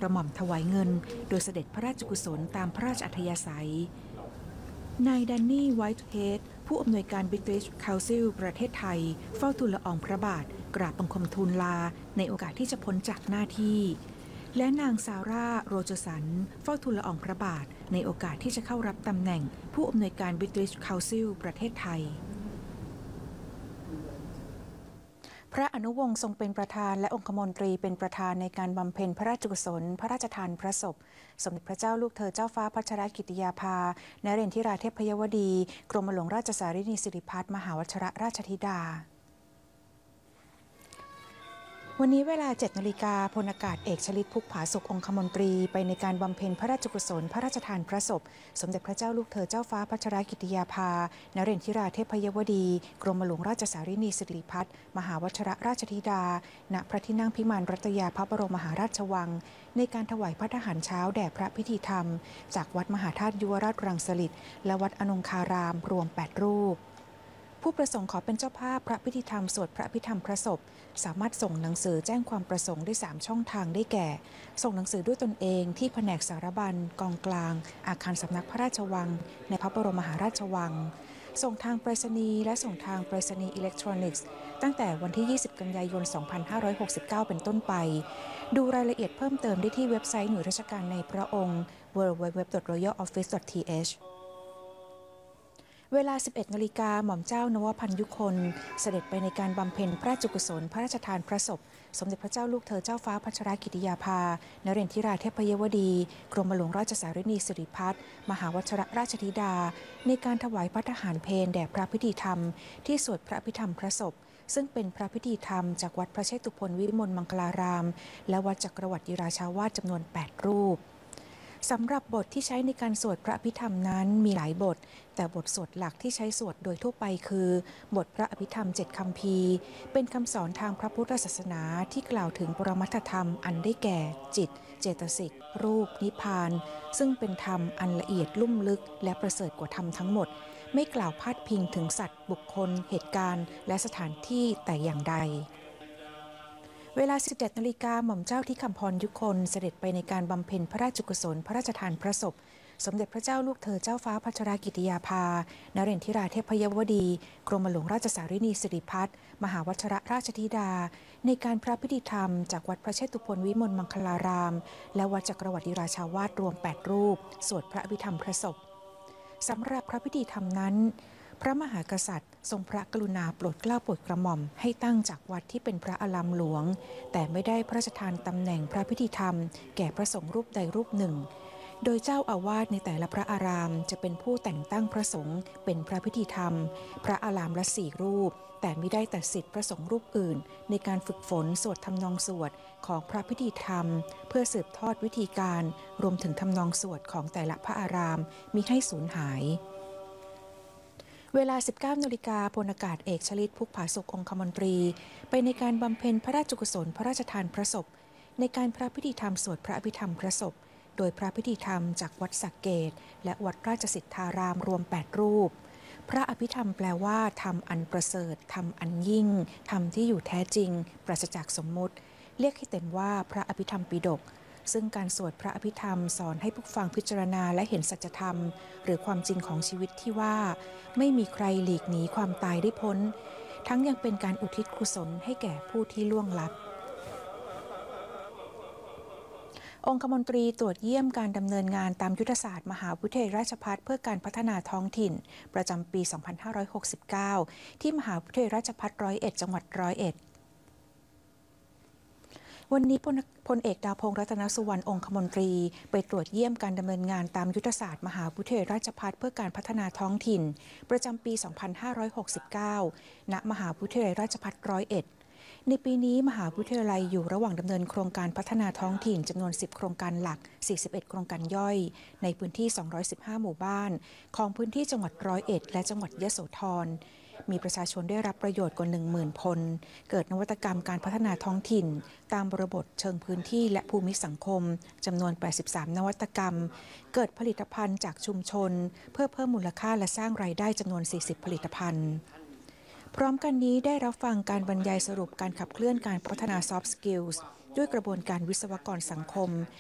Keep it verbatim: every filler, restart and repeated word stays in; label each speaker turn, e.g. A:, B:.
A: ระหม่อมถวายเงินโดยเสด็จพระราชกุศลตามพระราชอัธยาศัยนายแดนนี่ไวท์เฮดผู้อำนวยการ British Council ประเทศไทยเฝ้าทูลละอองพระบาทกราบบังคมทูลลาในโอกาสที่จะพ้นจากหน้าที่และนางซาร่าโรเจสันเฝ้าทูลละอองพระบาทในโอกาสที่จะเข้ารับตำแหน่งผู้อำนวยการ British Council ประเทศไทยพระอนุวงศ์ทรงเป็นประธานและองคมนตรีเป็นประธานในการบำเพ็ญพระราชกุศลพระราชทานพระศพสมเด็จพระเจ้าลูกเธอเจ้าฟ้าพัชรกิติยาภานเรนทิราเทพยวดีกรมหลวงราชสารีนีสิริพัฒน์มหาวชิรราชธิดาวันนี้เวลา เจ็ดนาฬิกาพลอากาศเอกชลิตพุกผาสุของคมนตรีไปในการบำเพ็ญพระราชกุศลพระราชทานพระศพสมเด็จพระเจ้าลูกเธอเจ้าฟ้าพัชรกิติยาภานเรนทิราเทพยวดีกรมหลวงราชสารีนีสิริพัฒน์มหาวชิรราชธิดาณพระที่นั่งพิมานรัตยาพระบรมมหาราชวังในการถวายพระทหารเช้าแด่พระพิธีธรรมจากวัดมหาธาตุยุวราชรังสฤษฎ์และวัดอนงคารามรวมแปดรูปผู้ประสงค์ขอเป็นเจ้าภาพพระพิธีธรรมสวดพระอภิธรรมพระศพสามารถส่งหนังสือแจ้งความประสงค์ได้สามช่องทางได้แก่ส่งหนังสือด้วยตนเองที่แผนกสารบัญกองกลางอาคารสำนักพระราชวังในพระบรมมหาราชวังส่งทางไปรษณีย์และส่งทางไปรษณีย์อิเล็กทรอนิกส์ตั้งแต่วันที่ยี่สิบกันยายนสองพันห้าร้อยหกสิบเก้าเป็นต้นไปดูรายละเอียดเพิ่มเติมได้ที่เว็บไซต์หน่วยราชการในพระองค์ ดับเบิลยู ดับเบิลยู ดับเบิลยู ดอท รอยัล ออฟฟิศ ดอท ที เอชเวลา สิบเอ็ดนาฬิกาหม่อมเจ้านวพันยุคนเสด็จไปในการบำเพ็ญพระราชกุศลพระราชทานพระศพสมเด็จพระเจ้าลูกเธอเจ้าฟ้าพัชรกิติยาภานเรนทิราเทพยวดีกรมหลวงราชสารีนีสิริพัฒน์มหาวชิรราชธิดาในการถวายพระทหารเพลแด่พระพิธีธรรมที่สวดพระอภิธรรมพระศพซึ่งเป็นพระพิธีธรรมจากวัดพระเชตุพนวิมลมังคลารามและวัดจักรวรรดิราชาวาสจำนวนแปดรูปสำหรับบทที่ใช้ในการสวดพระอภิธรรมนั้นมีหลายบทแต่บทสวดหลักที่ใช้สวดโดยทั่วไปคือบทพระอภิธรรมเจ็ดคัมภีร์เป็นคำสอนทางพระพุทธศาสนาที่กล่าวถึงปรมัตถธรรมอันได้แก่จิตเจตสิกรูปนิพพานซึ่งเป็นธรรมอันละเอียดลุ่มลึกและประเสริฐกว่าธรรมทั้งหมดไม่กล่าวพาดพิงถึงสัตว์บุคคลเหตุการณ์และสถานที่แต่อย่างใดเวลา สิบเจ็ดนาฬิกาหม่อมเจ้าที่คำพรยุคนเสด็จไปในการบำเพ็ญพระราชกุศลพระราชทานพระศพสมเด็จพระเจ้าลูกเธอเจ้าฟ้าพัชรกิติยาภานเรนทิราเทพยวดีกรมหลวงราชสารีนีสิริพัฒน์มหาวชิรราชธิดาในการพระพิธีธรรมจากวัดพระเชตุพนวิมลมังคลารามและวัดจักรวรรดิราชาวาสรวมแปดรูปสวดพระอภิธรรมพระศพสำหรับพระพิธีธรรมนั้นพระมหากษัตริย์ทรงพระกรุณาโปรดเกล้าโปรดกระหม่อมให้ตั้งจากวัดที่เป็นพระอารามหลวงแต่ไม่ได้พระราชทานตำแหน่งพระพิธีธรรมแก่พระสงฆ์รูปใดรูปหนึ่งโดยเจ้าอาวาสในแต่ละพระอารามจะเป็นผู้แต่งตั้งพระสงฆ์เป็นพระพิธีธรรมพระอารามละสี่รูปแต่ไม่ได้ตัดสิทธิพระสงฆ์รูปอื่นในการฝึกฝนสวดทำนองสวดของพระพิธีธรรมเพื่อสืบทอดวิธีการรวมถึงทำนองสวดของแต่ละพระอารามมิให้สูญหายเวลา สิบเก้านาฬิกาพลอากาศเอกชลิตพุกผาสุองคมนตรีไปในการบำเพ็ญพระราชกุศลพระราชทานพระศพในการพระพิธีธรรมสวดพระอภิธรรมพระศพโดยพระพิธีธรรมจากวัดสักเกตและวัดราชสิทธารามรวมแปดรูปพระอภิธรรมแปลว่าธรรมอันประเสริฐธรรมอันยิ่งธรรมที่อยู่แท้จริงปราศจากสมมุติเรียกให้เต็มว่าพระอภิธรรมปิฎกซึ่งการสวดพระอภิธรรมสอนให้ผู้ฟังพิจารณาและเห็นสัจธรรมหรือความจริงของชีวิตที่ว่าไม่มีใครหลีกหนีความตายได้พ้นทั้งยังเป็นการอุทิศกุศลให้แก่ผู้ที่ล่วงลับองคมนตรีตรวจเยี่ยมการดำเนินงานตามยุทธศาสตร์มหาวิทยาลัยราชภัฏเพื่อการพัฒนาท้องถิ่นประจำปีสองพันห้าร้อยหกสิบเก้าที่มหาวิทยาลัยราชภัฏร้อยเอ็ดจังหวัดร้อยเอ็ดวันนี้พลเอกดาวพงษ์รัตนสุวรรณองคมนตรีไปตรวจเยี่ยมการดำเนินงานตามยุทธศาสตร์มหาวิทยาลัยราชภัฏเพื่อการพัฒนาท้องถิ่นประจำปีสองพันห้าร้อยหกสิบเก้าณมหาวิทยาลัยราชภัฏร้อยเอ็ดในปีนี้มหาวิทยาลัยอยู่ระหว่างดำเนินโครงการพัฒนาท้องถิ่นจำนวนสิบโครงการหลักสี่สิบเอ็ดโครงการย่อยในพื้นที่สองร้อยสิบห้าหมู่บ้านของพื้นที่จังหวัดร้อยเอ็ดและจังหวัดยโสธรมีประชาชนได้รับประโยชน์กว่า หนึ่งหมื่น คนเกิดนวัตกรรมการพัฒนาท้องถิ่นตามบริบทเชิงพื้นที่และภูมิสังคมจำนวนแปดสิบสามนวัตกรรมเกิดผลิตภัณฑ์จากชุมชนเพื่อเพิ่มมูลค่าและสร้างรายได้จำนวนสี่สิบผลิตภัณฑ์พร้อมกันนี้ได้รับฟังการบรรยายสรุปการขับเคลื่อนการพัฒนา Soft Skills ด้วยกระบวนการวิศวกรสังคม